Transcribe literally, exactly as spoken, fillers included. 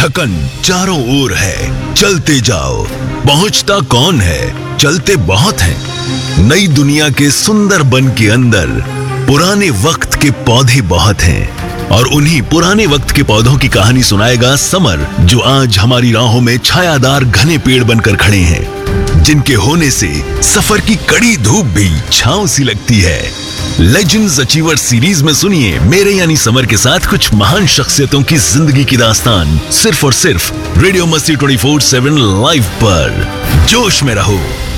थकन चारों ओर है, चलते जाओ। पहुंचता कौन है, चलते बहुत हैं। नई दुनिया के सुंदर बन के अंदर पुराने वक्त के पौधे बहुत हैं, और उन्हीं पुराने वक्त के पौधों की कहानी सुनाएगा समर, जो आज हमारी राहों में छायादार घने पेड़ बनकर खड़े हैं, जिनके होने से सफर की कड़ी धूप भी छांव सी लगती है। लेजेंड्स अचीवर सीरीज में सुनिए मेरे यानी समर के साथ कुछ महान शख्सियतों की जिंदगी की दास्तान, सिर्फ और सिर्फ रेडियो मस्ती ट्वेंटी फोर सेवन लाइव पर। जोश में रहो।